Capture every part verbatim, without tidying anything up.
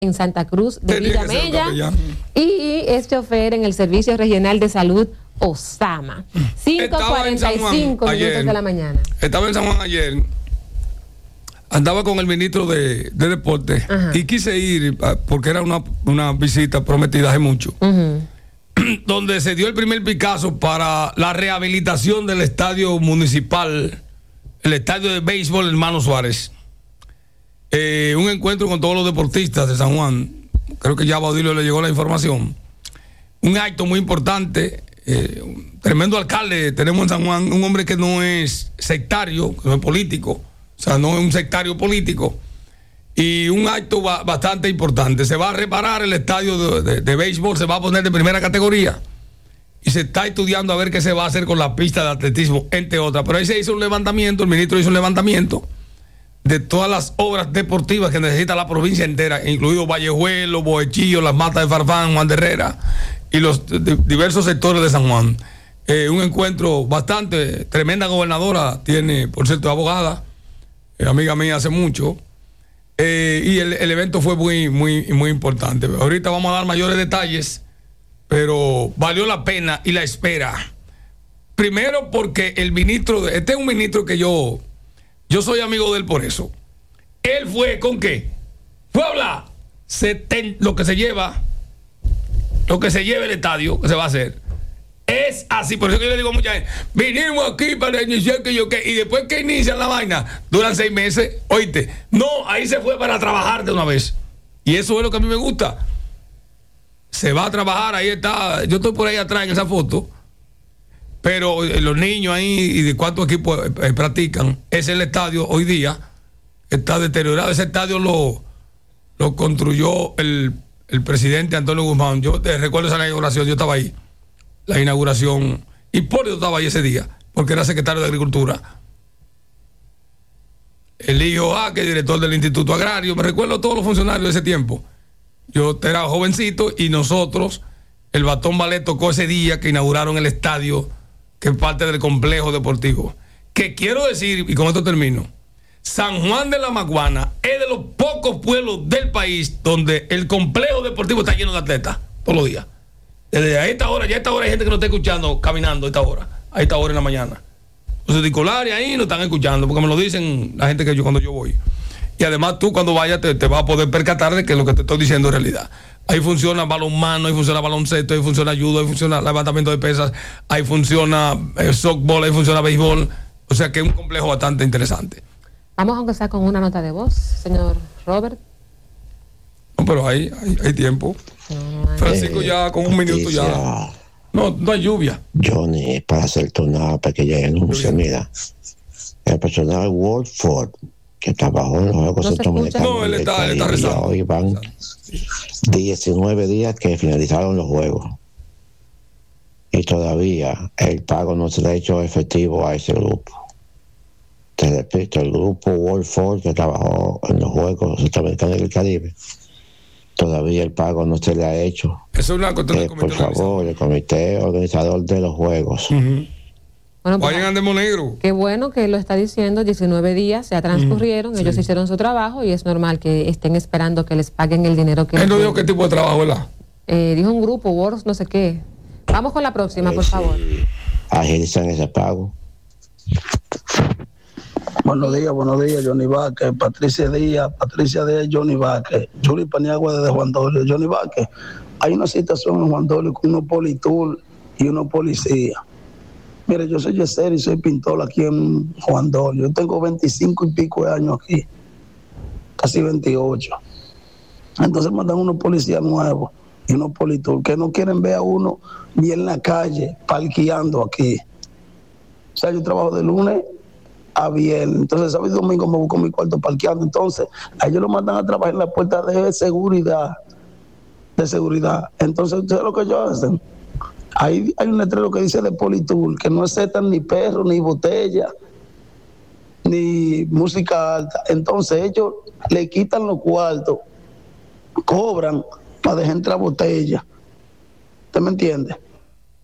en Santa Cruz de Tenía que ser un Villamella capellán. y es chofer en el Servicio Regional de Salud OSAMA. cinco Estaba en San cuarenta y Juan cinco ayer. minutos de la mañana. Estaba en San Juan ayer, andaba con el ministro de, de Deporte. Ajá. Y quise ir ah, porque era una, una visita prometida hace mucho, Uh-huh. donde se dio el primer Picasso para la rehabilitación del estadio municipal, el estadio de béisbol Hermano Suárez. Eh, un encuentro con todos los deportistas de San Juan. Creo que ya a Baudilio le llegó la información. Un acto muy importante. Eh, un tremendo alcalde tenemos en San Juan, un hombre que no es sectario, que no es político, o sea, no es un sectario político. Y un acto ba- bastante importante. Se va a reparar el estadio de, de, de béisbol, se va a poner de primera categoría. Y se está estudiando a ver qué se va a hacer con la pista de atletismo, entre otras. Pero ahí se hizo un levantamiento, el ministro hizo un levantamiento de todas las obras deportivas que necesita la provincia entera, incluido Vallejuelo, Bohechillo, Las Matas de Farfán, Juan de Herrera y los de, de, diversos sectores de San Juan. Eh, un encuentro bastante, tremenda gobernadora, tiene, por cierto, abogada, eh, amiga mía hace mucho, eh, y el, el evento fue muy, muy, muy importante. Ahorita vamos a dar mayores detalles, pero valió la pena y la espera. Primero porque el ministro, de, este es un ministro que yo... Yo soy amigo de él por eso. Él fue con qué? Fue a hablar seten, lo que se lleva, lo que se lleva el estadio, que se va a hacer. Es así, por eso que yo le digo a mucha gente, vinimos aquí para iniciar que yo qué, y después que inician la vaina, duran seis meses, oíste, no, ahí se fue para trabajar de una vez. Y eso es lo que a mí me gusta. Se va a trabajar, ahí está, yo estoy por ahí atrás en esa foto. Pero eh, los niños ahí y de cuántos equipos eh, practican, es el estadio hoy día, está deteriorado. Ese estadio lo, lo construyó el, el presidente Antonio Guzmán. Yo te recuerdo esa inauguración, yo estaba ahí. La inauguración, Hipólito estaba ahí ese día, porque era secretario de Agricultura. El hijo A, que es director del Instituto Agrario, me recuerdo a todos los funcionarios de ese tiempo. Yo era jovencito y nosotros, el Batón Ballet tocó ese día que inauguraron el estadio, que es parte del complejo deportivo. Que quiero decir, y con esto termino, San Juan de la Maguana es de los pocos pueblos del país donde el complejo deportivo está lleno de atletas todos los días. Desde a esta hora, ya a esta hora hay gente que no está escuchando caminando a esta hora, a esta hora en la mañana. Los escolares ahí no están escuchando, porque me lo dicen la gente que yo cuando yo voy. Y además tú cuando vayas te, te vas a poder percatar de que lo que te estoy diciendo es realidad. Ahí funciona balonmano, ahí funciona baloncesto, ahí funciona judo, ahí funciona levantamiento de pesas, ahí funciona eh, softball, ahí funciona béisbol. O sea que es un complejo bastante interesante. Vamos a empezar con una nota de voz, señor Robert. No, pero hay, hay, hay tiempo. No, no hay. Francisco ya con un minuto ya. No, no hay lluvia. Johnny, para hacerte una pequeña denuncia, mira. El personal Wolford, que trabajó en los Juegos No se Centroamericanos, escucha. No, él está- él está del Caribe, rezando. hoy van diecinueve días que finalizaron los Juegos. Y todavía el pago no se le ha hecho efectivo a ese grupo. Te repito, el grupo Wolford, que trabajó en los Juegos Centroamericanos del Caribe, todavía el pago no se le ha hecho. Eso es una cuestión Eh, del comité por favor, el comité organizador de los Juegos. Uh-huh. Bueno, pues, Vayan a Demo Negro. qué bueno que lo está diciendo, diecinueve días ya transcurrieron, Mm, ellos sí. hicieron su trabajo y es normal que estén esperando que les paguen el dinero que Él no les dijo qué tipo de trabajo, ¿verdad? eh, dijo un grupo, Wars, no sé qué. Vamos con la próxima, por favor. Agilizan ese pago. Buenos días, buenos días, Johnny Vázquez, Patricia Díaz, Patricia Díaz, Johnny Vázquez, Juli Paniagua desde Juan Dolio. Johnny Vázquez, hay una situación en Juan Dolio con unos politur y unos policías. Mire, yo soy yesero y soy pintor aquí en Juan Dolio. Yo tengo veinticinco y pico de años aquí, casi veintiocho. Entonces mandan unos policías nuevos y unos politur que no quieren ver a uno ni en la calle parqueando aquí. O sea, yo trabajo de lunes a viernes, entonces sábado y domingo me busco mi cuarto parqueando. Entonces a ellos lo mandan a trabajar en la puerta de seguridad, de seguridad. Entonces ustedes lo que ellos hacen, ahí hay un letrero que dice de Politur, que no aceptan ni perro, ni botella, ni música alta. Entonces ellos le quitan los cuartos, cobran para dejar entrar botella. ¿Usted me entiende?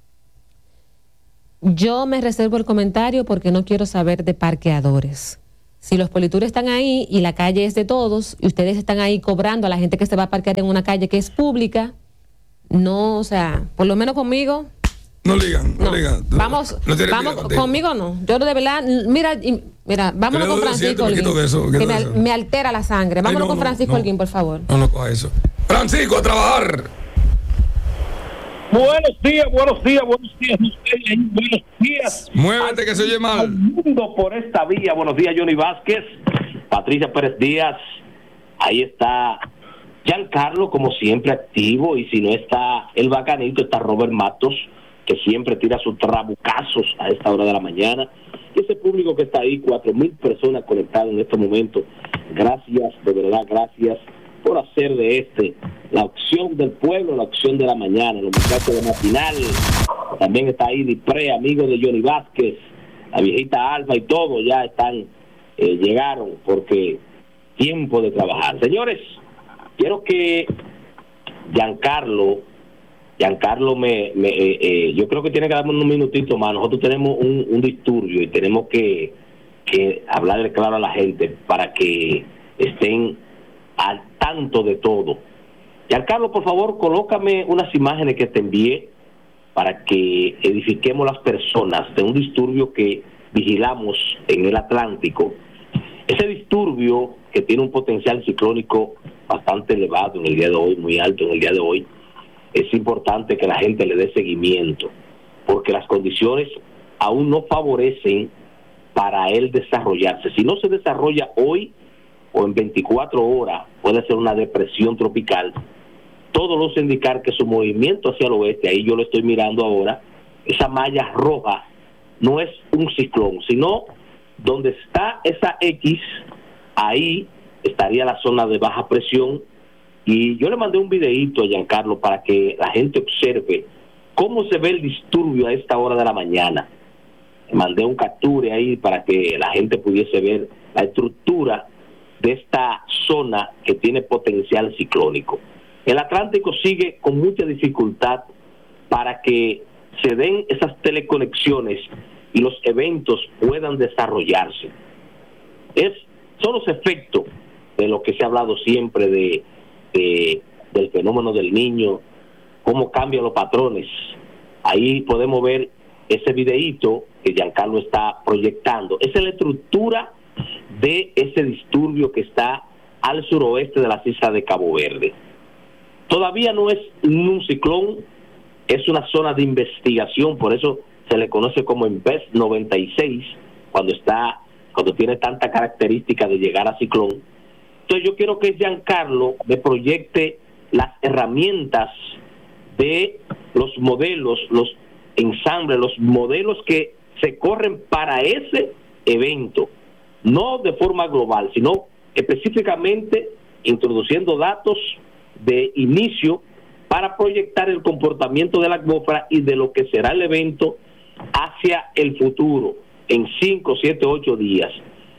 Yo me reservo el comentario porque no quiero saber de parqueadores. Si los politours están ahí y la calle es de todos, y ustedes están ahí cobrando a la gente que se va a parquear en una calle que es pública, no, o sea, por lo menos conmigo... No ligan, no, no ligan. Vamos, no vamos conmigo no. Yo de verdad, mira, mira, vámonos con Francisco Holguín, me, eso, que me, me altera la sangre. Vámonos Ay, no, con Francisco no, Holguín, por favor. No, no coja eso. Francisco, a trabajar. Buenos días, buenos días, buenos días, buenos días. Muévete que se oye mal. Al mundo por esta vía. Buenos días, Johnny Vázquez, Patricia Pérez Díaz. Ahí está Giancarlo, como siempre, activo. Y si no está el bacanito, está Robert Matos, que siempre tira sus trabucazos a esta hora de la mañana. Y ese público que está ahí, cuatro mil personas conectadas en este momento. Gracias, de verdad, gracias por hacer de este la opción del pueblo, la opción de la mañana. Los muchachos de Matinal, también está ahí Dipre, amigo de Johnny Vázquez, la viejita Alfa y todo, ya están, eh, llegaron, porque tiempo de trabajar. Señores, quiero que Giancarlo, Giancarlo me, me eh, eh, yo creo que tiene que darme unos minutitos más. Nosotros tenemos un, un disturbio y tenemos que, que hablarle claro a la gente para que estén al tanto de todo. Giancarlo, por favor, colócame unas imágenes que te envié para que edifiquemos las personas de un disturbio que vigilamos en el Atlántico. Ese disturbio que tiene un potencial ciclónico bastante elevado en el día de hoy, muy alto en el día de hoy, es importante que la gente le dé seguimiento, porque las condiciones aún no favorecen para él desarrollarse. Si no se desarrolla hoy o en veinticuatro horas, puede ser una depresión tropical. Todo luce indicar que su movimiento hacia el oeste, ahí yo lo estoy mirando ahora, esa malla roja no es un ciclón, sino donde está esa X, ahí estaría la zona de baja presión. Y yo le mandé un videíto a Giancarlo para que la gente observe cómo se ve el disturbio a esta hora de la mañana. Le mandé un capture ahí para que la gente pudiese ver la estructura de esta zona que tiene potencial ciclónico. El Atlántico sigue con mucha dificultad para que se den esas teleconexiones y los eventos puedan desarrollarse. Es, son los efectos de lo que se ha hablado siempre de De, del fenómeno del niño, cómo cambian los patrones. Ahí podemos ver ese videíto que Giancarlo está proyectando. Esa es la estructura de ese disturbio que está al suroeste de las islas de Cabo Verde. Todavía no es un ciclón, es una zona de investigación, por eso se le conoce como Invest noventa y seis, cuando está, cuando tiene tanta característica de llegar a ciclón. Entonces yo quiero que Giancarlo me proyecte las herramientas de los modelos, los ensambles, los modelos que se corren para ese evento, no de forma global, sino específicamente introduciendo datos de inicio para proyectar el comportamiento de la atmósfera y de lo que será el evento hacia el futuro, en cinco, siete, ocho días.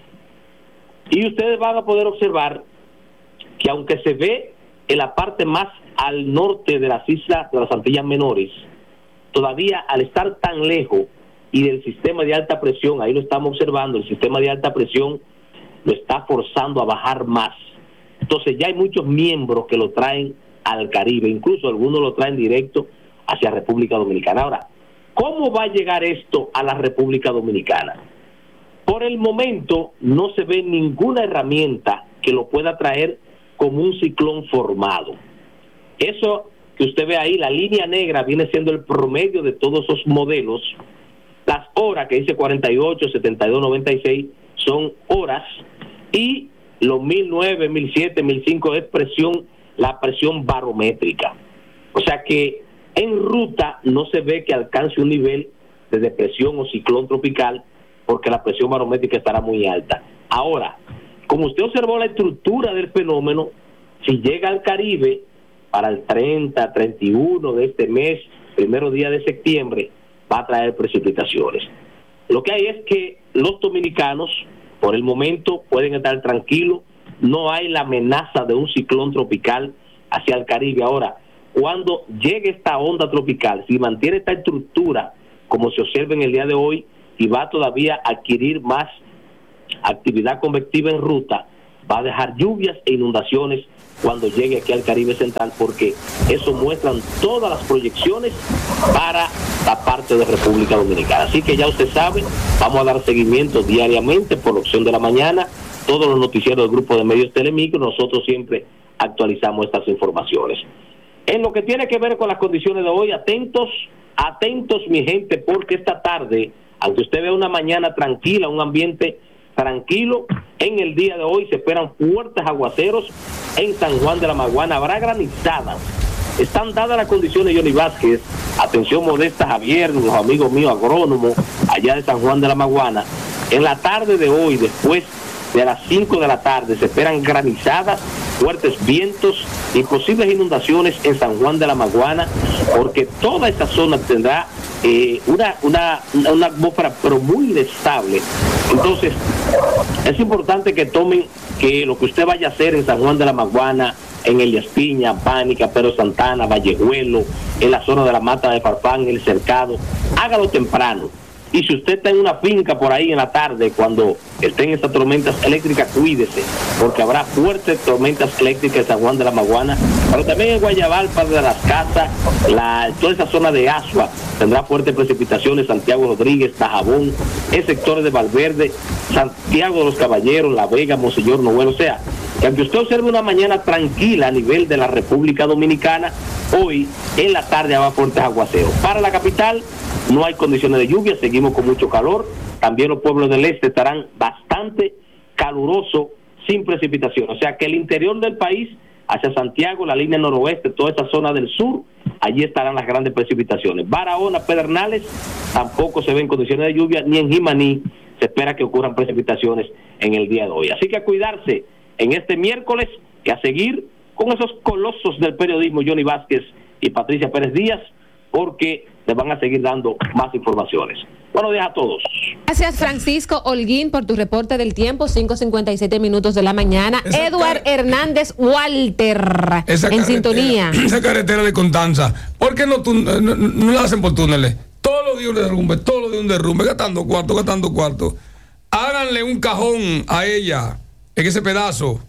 Y ustedes van a poder observar que aunque se ve en la parte más al norte de las islas de las Antillas Menores, todavía al estar tan lejos y del sistema de alta presión, ahí lo estamos observando, el sistema de alta presión lo está forzando a bajar más. Entonces ya hay muchos miembros que lo traen al Caribe, incluso algunos lo traen directo hacia República Dominicana. Ahora, ¿cómo va a llegar esto a la República Dominicana? Por el momento no se ve ninguna herramienta que lo pueda traer como un ciclón formado. Eso que usted ve ahí, la línea negra, viene siendo el promedio de todos esos modelos. Las horas que dice cuarenta y ocho, setenta y dos, noventa y seis son horas, y los mil nueve, mil siete, mil cinco es presión, la presión barométrica. O sea que en ruta no se ve que alcance un nivel de depresión o ciclón tropical, porque la presión barométrica estará muy alta. Ahora, como usted observó la estructura del fenómeno, si llega al Caribe para el treinta, treinta y uno de este mes, primero día de septiembre, va a traer precipitaciones. Lo que hay es que los dominicanos, por el momento, pueden estar tranquilos, no hay la amenaza de un ciclón tropical hacia el Caribe. Ahora, cuando llegue esta onda tropical, si mantiene esta estructura, como se observa en el día de hoy, y va todavía a adquirir más actividad convectiva en ruta va a dejar lluvias e inundaciones cuando llegue aquí al Caribe Central, porque eso muestran todas las proyecciones para la parte de República Dominicana. Así que ya usted sabe, vamos a dar seguimiento diariamente por la opción de la mañana, todos los noticieros del grupo de medios Telemicro, nosotros siempre actualizamos estas informaciones. En lo que tiene que ver con las condiciones de hoy, atentos, atentos mi gente, porque esta tarde, aunque usted vea una mañana tranquila, un ambiente tranquilo, en el día de hoy se esperan fuertes aguaceros en San Juan de la Maguana, habrá granizadas. Están dadas las condiciones, Johnny Vázquez, atención modesta Javier, los amigos míos agrónomos allá de San Juan de la Maguana. En la tarde de hoy, después de las cinco de la tarde, se esperan granizadas, fuertes vientos y posibles inundaciones en San Juan de la Maguana, porque toda esta zona tendrá eh, una, una, una atmósfera pero muy inestable. Entonces, es importante que tomen que lo que usted vaya a hacer en San Juan de la Maguana, en Elías Piña, Pánica, Pedro Santana, Vallejuelo, en la zona de la Mata de Farfán, en el Cercado, hágalo temprano. Y si usted está en una finca por ahí en la tarde, cuando estén estas tormentas eléctricas, cuídese, porque habrá fuertes tormentas eléctricas en San Juan de la Maguana, pero también en Guayabal, Padre de las Casas, la, toda esa zona de Asua tendrá fuertes precipitaciones, Santiago Rodríguez, Tajabón, el sector de Valverde, Santiago de los Caballeros, La Vega, Monseñor Noel. O sea, que aunque usted observe una mañana tranquila a nivel de la República Dominicana, hoy en la tarde habrá fuertes aguaceros. Para la capital no hay condiciones de lluvia, seguimos con mucho calor. También los pueblos del este estarán bastante calurosos, sin precipitación. O sea que el interior del país, hacia Santiago, la línea noroeste, toda esa zona del sur, allí estarán las grandes precipitaciones. Barahona, Pedernales, tampoco se ven condiciones de lluvia, ni en Jimaní se espera que ocurran precipitaciones en el día de hoy. Así que a cuidarse en este miércoles, y a seguir con esos colosos del periodismo, Johnny Vázquez y Patricia Pérez Díaz, porque les van a seguir dando más informaciones. Buenos días a todos. Gracias, Francisco Holguín, por tu reporte del tiempo, cinco cincuenta y siete minutos de la mañana. Esa Edward car... Hernández Walter, esa en sintonía. Esa carretera de Constanza, ¿por qué no, tú, no, no, no la hacen por túneles? Todos los días un derrumbe, todos los días un derrumbe, gastando cuarto, gastando cuarto. Háganle un cajón a ella, en ese pedazo,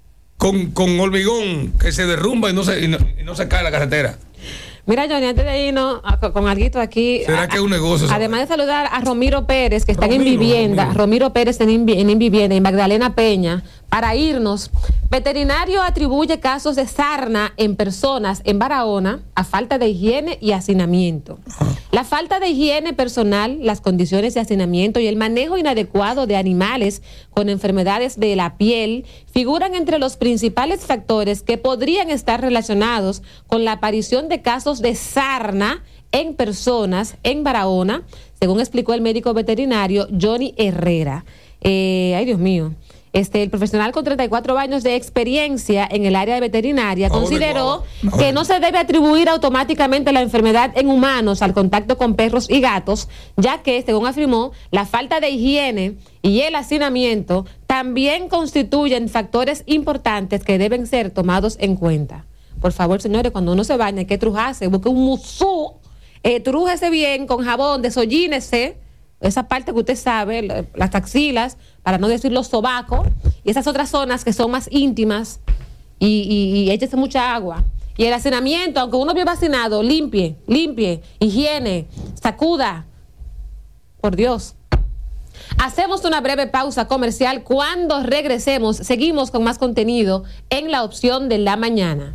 con, con hormigón, que se derrumba y no se, y no, y no se cae la carretera. Mira, Johnny, antes de irnos con alguito aquí. ¿Será que es un negocio? Además de saludar a Romiro Pérez, que están en vivienda, Romiro, Romiro Pérez en, en vivienda, y Magdalena Peña, para irnos. Veterinario atribuye casos de sarna en personas en Barahona a falta de higiene y hacinamiento. Ajá. La falta de higiene personal, las condiciones de hacinamiento y el manejo inadecuado de animales con enfermedades de la piel figuran entre los principales factores que podrían estar relacionados con la aparición de casos de sarna en personas en Barahona, según explicó el médico veterinario Johnny Herrera. Eh, ay, Dios mío. Este, el profesional con treinta y cuatro años de experiencia en el área de veterinaria oh, consideró oh, que no se debe atribuir automáticamente la enfermedad en humanos al contacto con perros y gatos, ya que, según afirmó, la falta de higiene y el hacinamiento también constituyen factores importantes que deben ser tomados en cuenta. Por favor, señores, cuando uno se baña hay que trujarse, busque un musú, eh, trújese bien con jabón, desollínese esa parte que usted sabe, las axilas, para no decir los sobacos, y esas otras zonas que son más íntimas, y, y, y échese mucha agua. Y el hacinamiento, aunque uno vive hacinado, limpie, limpie, higiene, sacuda. Por Dios. Hacemos una breve pausa comercial. Cuando regresemos, seguimos con más contenido en la opción de la mañana.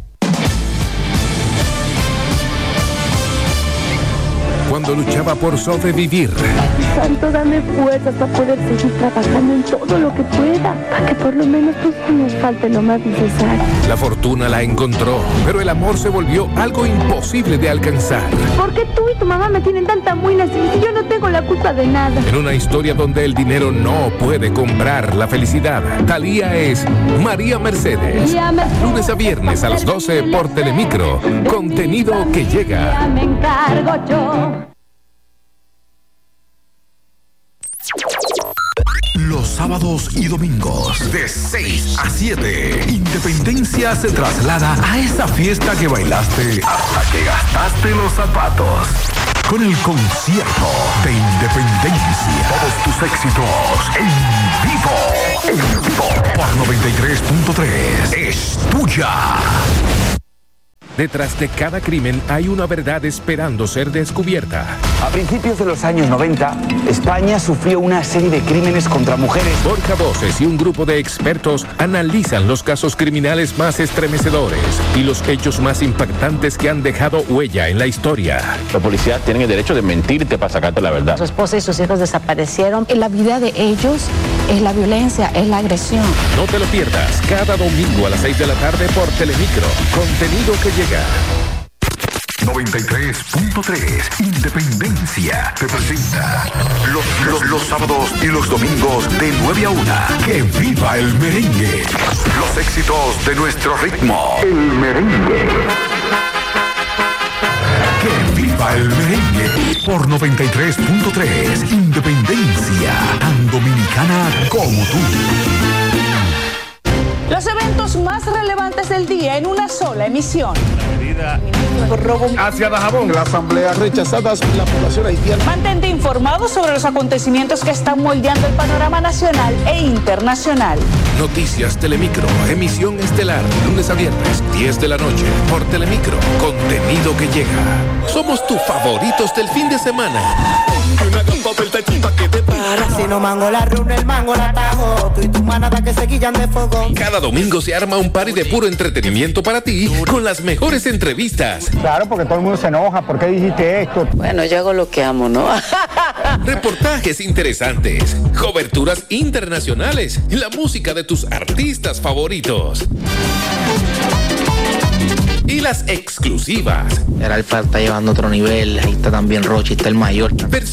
Cuando luchaba por sobrevivir. Santo, dame fuerzas para poder seguir trabajando en todo lo que pueda, para que por lo menos pues, nos falte lo más necesario. La fortuna la encontró, pero el amor se volvió algo imposible de alcanzar. ¿Por qué tú y tu mamá me tienen tanta muela si yo no tengo la culpa de nada? En una historia donde el dinero no puede comprar la felicidad, Thalía es María Mercedes. Lunes a viernes a las doce por Telemicro. Contenido que llega. Ya me encargo yo. Los sábados y domingos, de seis a siete. Independencia se traslada a esa fiesta que bailaste hasta que gastaste los zapatos. Con el concierto de Independencia. Todos tus éxitos en vivo. En vivo. Por noventa y tres punto tres. Es tuya. Detrás de cada crimen hay una verdad esperando ser descubierta. A principios de los años noventa, España sufrió una serie de crímenes contra mujeres. Borja Voces y un grupo de expertos analizan los casos criminales más estremecedores y los hechos más impactantes que han dejado huella en la historia. Los policías tienen el derecho de mentirte para sacarte la verdad. Su esposa y sus hijos desaparecieron. La vida de ellos es la violencia, es la agresión. No te lo pierdas, cada domingo a las seis de la tarde por Telemicro. Contenido que llega. noventa y tres punto tres Independencia te presenta los, los, los sábados y los domingos de nueve a una. ¡Que viva el merengue! Los éxitos de nuestro ritmo. El merengue. ¡Que viva el merengue! Por noventa y tres punto tres Independencia, tan dominicana como tú. Los eventos más relevantes del día en una sola emisión. Hacia Dajabón, la asamblea rechazadas la población haitiana. Mantente informado sobre los acontecimientos que están moldeando el panorama nacional e internacional. Noticias Telemicro, emisión estelar, lunes a viernes, diez de la noche, por Telemicro, contenido que llega. Somos tus favoritos del fin de semana. Si no mango la runa, el mango la tajo. Tú y tu manada que se guillan de fuego. Cada domingo se arma un party de puro entretenimiento para ti, con las mejores entrevistas. Claro, porque todo el mundo se enoja. ¿Por qué dijiste esto? Bueno, yo hago lo que amo, ¿no? Reportajes interesantes, coberturas internacionales, la música de tus artistas favoritos. Y las exclusivas. El Alfa está llevando otro nivel, ahí está también Rochi, está el mayor. Versión